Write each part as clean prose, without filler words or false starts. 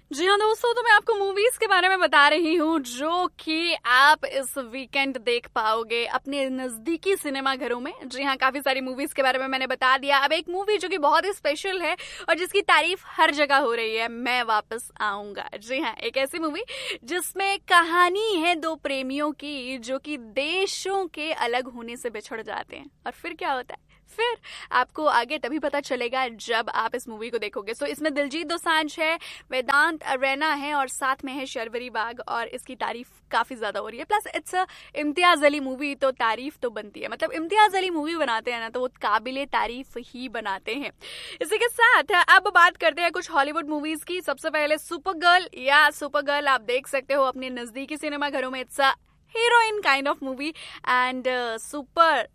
जी हाँ दोस्तों, तो मैं आपको मूवीज के बारे में बता रही हूँ जो कि आप इस वीकेंड देख पाओगे अपने नजदीकी सिनेमा घरों में। जी हाँ, काफी सारी मूवीज के बारे में मैंने बता दिया। अब एक मूवी जो कि बहुत ही स्पेशल है और जिसकी तारीफ हर जगह हो रही है, मैं वापस आऊंगा। जी हाँ, एक ऐसी मूवी जिसमें कहानी है दो प्रेमियों की जो कि देशों के अलग होने से बिछड़ जाते हैं। और फिर क्या होता है, फिर आपको आगे तभी पता चलेगा जब आप इस मूवी को देखोगे। सो इसमें दिलजीत दोसांझ है, वेदांत रैना है और साथ में है शर्वरी बाग, और इसकी तारीफ काफी ज्यादा हो रही है। Plus it's a Imtiaz Ali movie, तो तारीफ तो बनती है। मतलब इम्तियाज अली मूवी बनाते हैं ना, तो वो काबिले तारीफ ही बनाते हैं। इसी के साथ अब बात करते हैं कुछ हॉलीवुड मूवीज की। सबसे पहले सुपर गर्ल, या सुपर गर्ल आप देख सकते हो अपने नजदीकी सिनेमा घरों में। It's a heroine kind of movie and super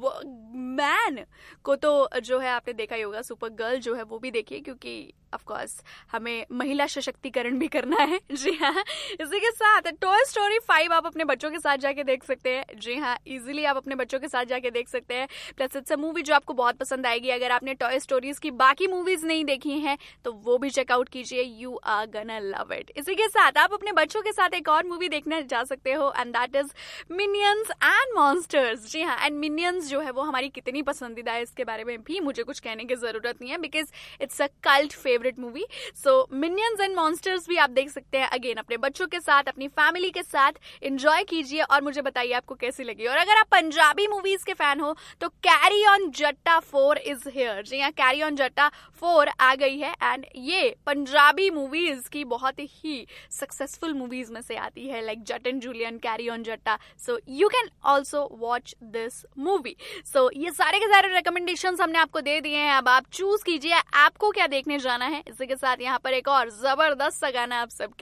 man को तो जो है आपने देखा ही होगा। सुपर गर्ल जो है वो भी देखिए, क्योंकि ऑफ कोर्स हमें महिला सशक्तिकरण भी करना है। जी हाँ, इसी के साथ टॉय स्टोरी 5 आप अपने बच्चों के साथ जाके देख सकते हैं। जी हाँ, इजीली आप अपने बच्चों के साथ जाके देख सकते हैं। प्लस इट्स अ मूवी जो आपको बहुत पसंद आएगी। अगर आपने टॉय स्टोरीज की बाकी मूवीज नहीं देखी हैं तो वो भी चेकआउट कीजिए, यू आर गना लव इट। इसी के साथ आप अपने बच्चों के साथ एक और मूवी देखने जा सकते हो and that is minions and monsters. जी हाँ, एंड मिनियंस जो है वो हमारी कितनी पसंदीदा है इसके बारे में भी मुझे कुछ कहने की जरूरत नहीं है, because it's a cult favourite movie. So minions and monsters भी आप देख सकते हैं अगेन अपने बच्चों के साथ, अपनी फैमिली के साथ एंजॉय कीजिए और मुझे बताइए आपको कैसी लगी। और अगर आप पंजाबी मूवीज के फैन हो तो कैरी ऑन जट्टा 4 इज हियर। जी हाँ, कैरी ऑन जट्टा 4 आ गई है एंड ये पंजाबी मूवीज की बहुत ही सक्सेसफुल मूवीज में से आती है, like Jatt and Julian, carry on जट्टा। So you can also watch this movie. सो ये सारे के सारे रिकमेंडेशन हमने आपको दे दिए हैं। अब आप चूज कीजिए आपको क्या देखने जाना है। इसी के साथ यहाँ पर एक और जबरदस्त सा गाना आप सबके